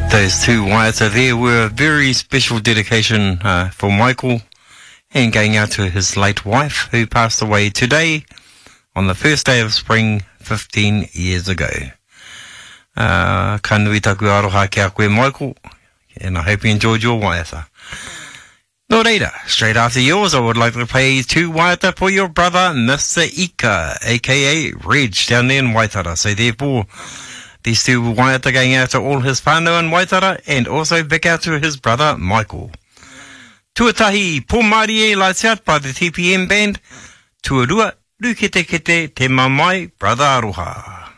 Those two waiata there were a very special dedication for Michael and going out to his late wife who passed away today on the first day of spring 15 years ago. Ka nui taku aroha kia koe Michael, and I hope you enjoyed your waiata. No reira, straight after yours I would like to play two waiata for your brother Mr. Ika, aka Reg, down there in Waitara. So therefore, these two waiata going out to all his whānau in Waitara and also back out to his brother Michael. Tuatahi, Paul Marie lights out by the TPM band. Tuarua, Rukete Kete, Te Mamai, Brother Aroha.